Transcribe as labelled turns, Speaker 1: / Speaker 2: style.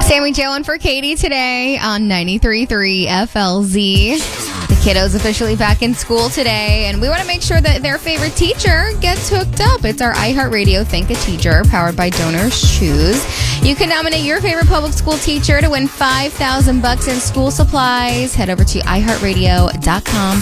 Speaker 1: Sammy Joe and for Katie today on 93.3 FLZ. The kiddos officially back in school today, and we want to make sure that their favorite teacher gets hooked up. It's our iHeartRadio Thank a Teacher, powered by Donors Choose. You can nominate your favorite public school teacher to win $5,000 in school supplies. Head over to iHeartRadio.com